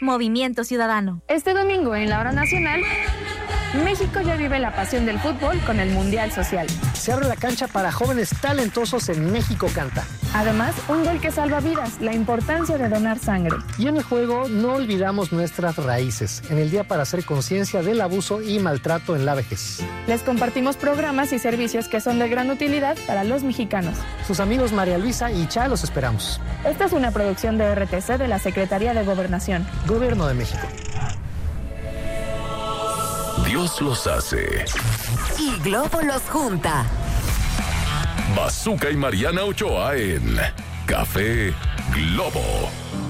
Movimiento Ciudadano. Este domingo en la Hora Nacional, México ya vive la pasión del fútbol con el Mundial Social. Se abre la cancha para jóvenes talentosos en México Canta. Además, un gol que salva vidas, la importancia de donar sangre. Y en el juego no olvidamos nuestras raíces, en el día para hacer conciencia del abuso y maltrato en la vejez. Les compartimos programas y servicios que son de gran utilidad para los mexicanos. Sus amigos María Luisa y Cha los esperamos. Esta es una producción de RTC de la Secretaría de Gobernación. Gobierno de México. Dios los hace y Globo los junta. Bazooka y Mariana Ochoa en Café Globo.